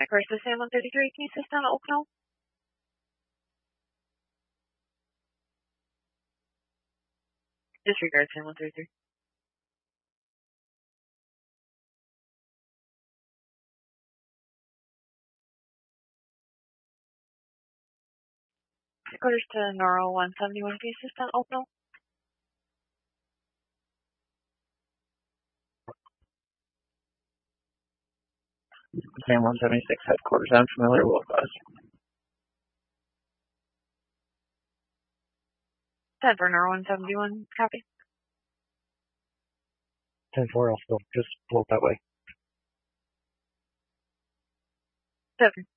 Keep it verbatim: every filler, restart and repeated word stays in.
Versus Sam one thirty-three, can you assist on Oakville? Disregard Sam one thirty-three. Quarters to Noro one seventy-one, can you assist on Oakville? Sam one seventy-six headquarters, I'm familiar with us. ten for Noro one seventy-one, copy. ten four, I'll still just float that way. seven.